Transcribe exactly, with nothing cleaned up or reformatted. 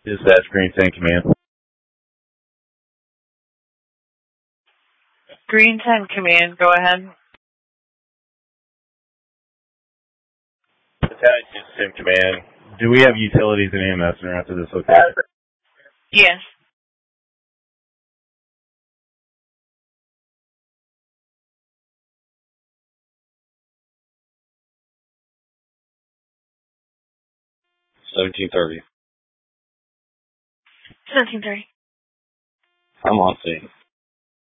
Dispatch Green ten Command. Green ten Command, go ahead. Battalion ten Command. Do we have utilities and E M S in or after this location? Yes. seventeen thirty. seventeen thirty. I'm on scene.